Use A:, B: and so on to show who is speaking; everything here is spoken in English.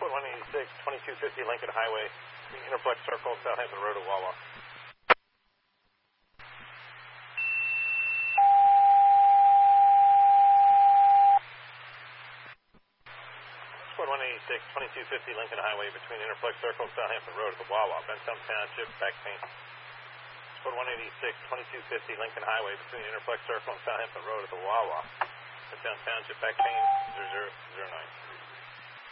A: Code 186, 2250 Lincoln Highway, between Interplex Circle and Southampton Road at Wawa. Code 186, 2250 Lincoln Highway, between Interplex Circle and Southampton Road at the Wawa, Bentown Township, back pain. Code 186, 2250 Lincoln Highway, between Interplex Circle and Southampton Road at the Wawa, Bentown Township, back pain, 0009.